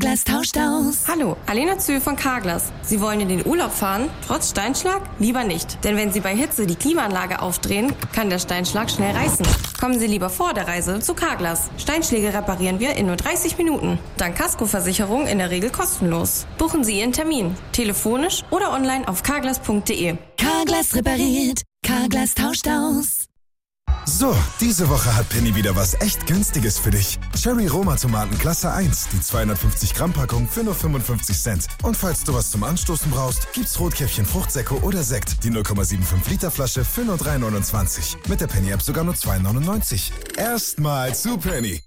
Carglass tauscht aus. Hallo, Alena Zühl von Carglass. Sie wollen in den Urlaub fahren? Trotz Steinschlag? Lieber nicht. Denn wenn Sie bei Hitze die Klimaanlage aufdrehen, kann der Steinschlag schnell reißen. Kommen Sie lieber vor der Reise zu Carglass. Steinschläge reparieren wir in nur 30 Minuten. Dank Kaskoversicherung in der Regel kostenlos. Buchen Sie Ihren Termin. Telefonisch oder online auf carglass.de. Carglass repariert. Carglass tauscht aus. So, diese Woche hat Penny wieder was echt Günstiges für dich. Cherry Roma Tomaten Klasse 1, die 250 Gramm Packung für nur 55 Cent. Und falls du was zum Anstoßen brauchst, gibt's Rotkäppchen Fruchtsäcke oder Sekt, die 0,75 Liter Flasche für nur 3,29. Mit der Penny App sogar nur 2,99. Erstmal zu Penny.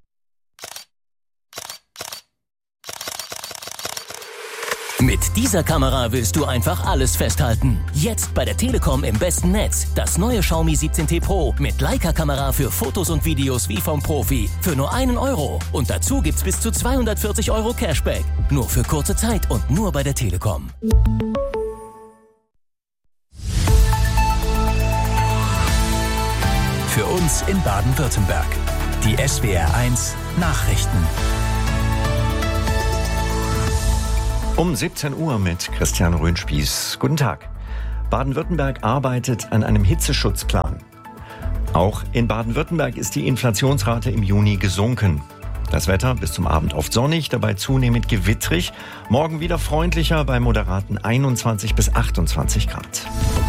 Mit dieser Kamera willst du einfach alles festhalten. Jetzt bei der Telekom im besten Netz. Das neue Xiaomi 17T Pro mit Leica-Kamera für Fotos und Videos wie vom Profi. Für nur €1. Und dazu gibt's bis zu 240 € Cashback. Nur für kurze Zeit und nur bei der Telekom. Für uns in Baden-Württemberg. Die SWR1 Nachrichten. Um 17 Uhr mit Christian Röhnspieß. Guten Tag. Baden-Württemberg arbeitet an einem Hitzeschutzplan. Auch in Baden-Württemberg ist die Inflationsrate im Juni gesunken. Das Wetter bis zum Abend oft sonnig, dabei zunehmend gewittrig. Morgen wieder freundlicher bei moderaten 21 bis 28 Grad.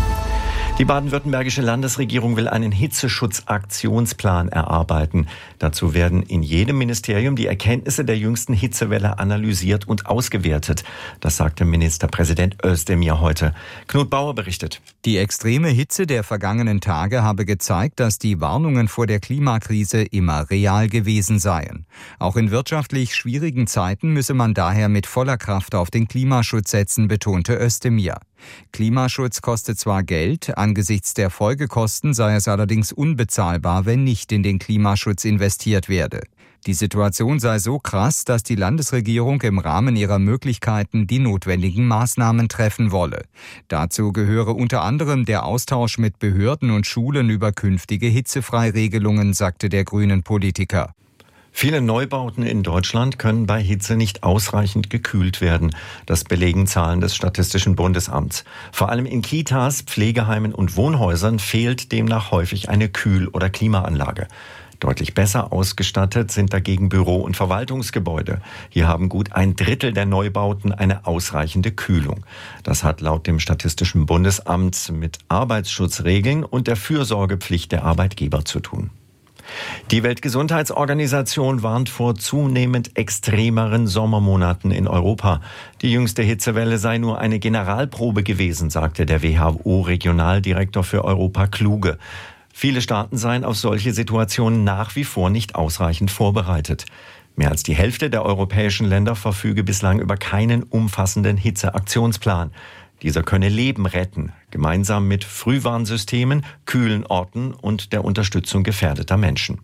Die baden-württembergische Landesregierung will einen Hitzeschutzaktionsplan erarbeiten. Dazu werden in jedem Ministerium die Erkenntnisse der jüngsten Hitzewelle analysiert und ausgewertet. Das sagte Ministerpräsident Özdemir heute. Knut Bauer berichtet. Die extreme Hitze der vergangenen Tage habe gezeigt, dass die Warnungen vor der Klimakrise immer real gewesen seien. Auch in wirtschaftlich schwierigen Zeiten müsse man daher mit voller Kraft auf den Klimaschutz setzen, betonte Özdemir. Klimaschutz kostet zwar Geld, angesichts der Folgekosten sei es allerdings unbezahlbar, wenn nicht in den Klimaschutz investiert werde. Die Situation sei so krass, dass die Landesregierung im Rahmen ihrer Möglichkeiten die notwendigen Maßnahmen treffen wolle. Dazu gehöre unter anderem der Austausch mit Behörden und Schulen über künftige Hitzefreiregelungen, sagte der grünen Politiker. Viele Neubauten in Deutschland können bei Hitze nicht ausreichend gekühlt werden. Das belegen Zahlen des Statistischen Bundesamts. Vor allem in Kitas, Pflegeheimen und Wohnhäusern fehlt demnach häufig eine Kühl- oder Klimaanlage. Deutlich besser ausgestattet sind dagegen Büro- und Verwaltungsgebäude. Hier haben gut 1/3 der Neubauten eine ausreichende Kühlung. Das hat laut dem Statistischen Bundesamt mit Arbeitsschutzregeln und der Fürsorgepflicht der Arbeitgeber zu tun. Die Weltgesundheitsorganisation warnt vor zunehmend extremeren Sommermonaten in Europa. Die jüngste Hitzewelle sei nur eine Generalprobe gewesen, sagte der WHO-Regionaldirektor für Europa Kluge. Viele Staaten seien auf solche Situationen nach wie vor nicht ausreichend vorbereitet. Mehr als die Hälfte der europäischen Länder verfüge bislang über keinen umfassenden Hitzeaktionsplan. Dieser könne Leben retten, gemeinsam mit Frühwarnsystemen, kühlen Orten und der Unterstützung gefährdeter Menschen.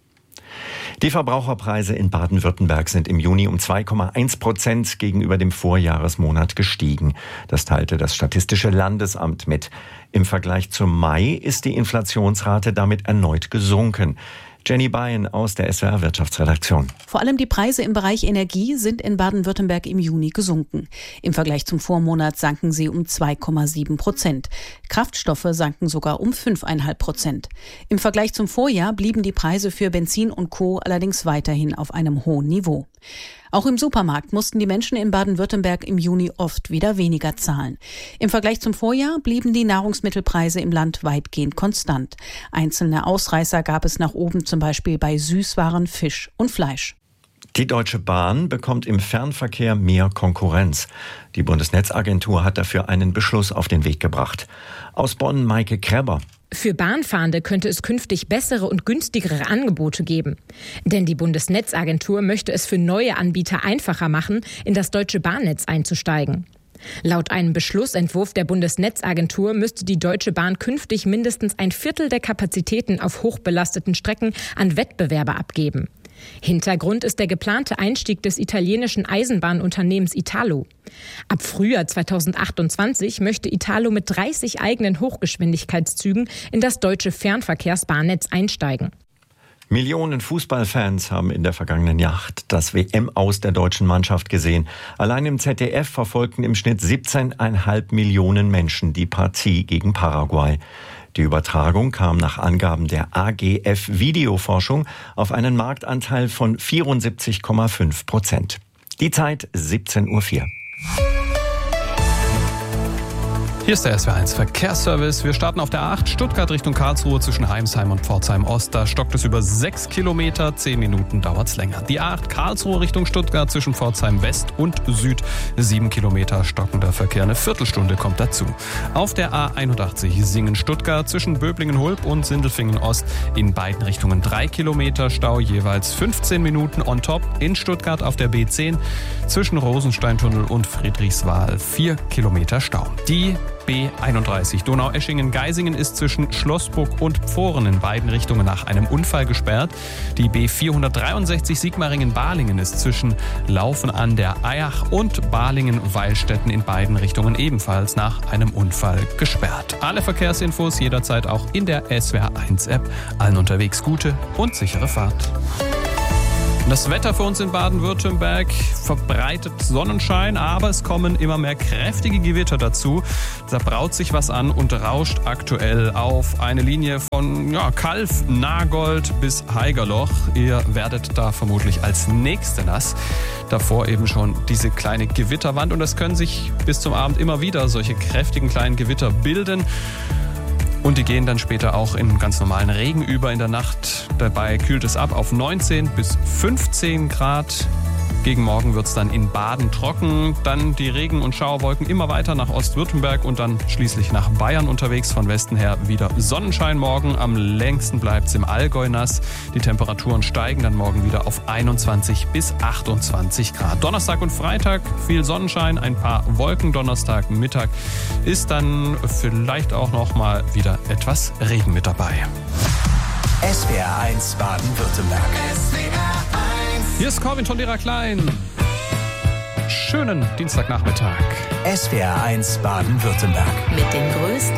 Die Verbraucherpreise in Baden-Württemberg sind im Juni um 2,1% gegenüber dem Vorjahresmonat gestiegen. Das teilte das Statistische Landesamt mit. Im Vergleich zum Mai ist die Inflationsrate damit erneut gesunken. Jenny Beyen aus der SWR-Wirtschaftsredaktion. Vor allem die Preise im Bereich Energie sind in Baden-Württemberg im Juni gesunken. Im Vergleich zum Vormonat sanken sie um 2,7%. Kraftstoffe sanken sogar um 5,5%. Im Vergleich zum Vorjahr blieben die Preise für Benzin und Co. allerdings weiterhin auf einem hohen Niveau. Auch im Supermarkt mussten die Menschen in Baden-Württemberg im Juni oft wieder weniger zahlen. Im Vergleich zum Vorjahr blieben die Nahrungsmittelpreise im Land weitgehend konstant. Einzelne Ausreißer gab es nach oben, zum Beispiel bei Süßwaren, Fisch und Fleisch. Die Deutsche Bahn bekommt im Fernverkehr mehr Konkurrenz. Die Bundesnetzagentur hat dafür einen Beschluss auf den Weg gebracht. Aus Bonn Maike Krebber. Für Bahnfahrende könnte es künftig bessere und günstigere Angebote geben. Denn die Bundesnetzagentur möchte es für neue Anbieter einfacher machen, in das deutsche Bahnnetz einzusteigen. Laut einem Beschlussentwurf der Bundesnetzagentur müsste die Deutsche Bahn künftig mindestens 1/4 der Kapazitäten auf hochbelasteten Strecken an Wettbewerber abgeben. Hintergrund ist der geplante Einstieg des italienischen Eisenbahnunternehmens Italo. Ab Frühjahr 2028 möchte Italo mit 30 eigenen Hochgeschwindigkeitszügen in das deutsche Fernverkehrsbahnnetz einsteigen. Millionen Fußballfans haben in der vergangenen Nacht das WM-Aus der deutschen Mannschaft gesehen. Allein im ZDF verfolgten im Schnitt 17,5 Millionen Menschen die Partie gegen Paraguay. Die Übertragung kam nach Angaben der AGF Videoforschung auf einen Marktanteil von 74,5%. Die Zeit 17:04 Uhr. Hier ist der SWR1 Verkehrsservice. Wir starten auf der A8 Stuttgart Richtung Karlsruhe zwischen Heimsheim und Pforzheim Ost. Da stockt es über 6 Kilometer, 10 Minuten dauert es länger. Die A8 Karlsruhe Richtung Stuttgart zwischen Pforzheim West und Süd 7 Kilometer stockender Verkehr. Eine Viertelstunde kommt dazu. Auf der A81 Singen-Stuttgart zwischen Böblingen-Hulb und Sindelfingen Ost in beiden Richtungen 3 Kilometer Stau, jeweils 15 Minuten on top. In Stuttgart auf der B10 zwischen Rosensteintunnel und Friedrichswal 4 Kilometer Stau. Die B31 Donaueschingen-Geisingen ist zwischen Schlossburg und Pfohren in beiden Richtungen nach einem Unfall gesperrt. Die B463 Sigmaringen-Balingen ist zwischen Laufen an der Eyach und Balingen-Weilstätten in beiden Richtungen ebenfalls nach einem Unfall gesperrt. Alle Verkehrsinfos jederzeit auch in der SWR1-App. Allen unterwegs gute und sichere Fahrt. Das Wetter für uns in Baden-Württemberg verbreitet Sonnenschein, aber es kommen immer mehr kräftige Gewitter dazu. Da braut sich was an und rauscht aktuell auf eine Linie von Kalf, Nagold bis Haigerloch. Ihr werdet da vermutlich als Nächste nass. Davor eben schon diese kleine Gewitterwand und es können sich bis zum Abend immer wieder solche kräftigen kleinen Gewitter bilden. Und die gehen dann später auch in ganz normalen Regen über in der Nacht. Dabei kühlt es ab auf 19 bis 15 Grad. Gegen Morgen wird es dann in Baden trocken. Dann die Regen- und Schauerwolken immer weiter nach Ostwürttemberg und dann schließlich nach Bayern unterwegs. Von Westen her wieder Sonnenschein morgen. Am längsten bleibt es im Allgäu nass. Die Temperaturen steigen dann morgen wieder auf 21 bis 28 Grad. Donnerstag und Freitag viel Sonnenschein, ein paar Wolken. Donnerstag Mittag ist dann vielleicht auch noch mal wieder etwas Regen mit dabei. SWR1 Baden-Württemberg. Hier ist Corwin von Lehrer Klein. Schönen Dienstagnachmittag. SWR1 Baden-Württemberg. Mit den größten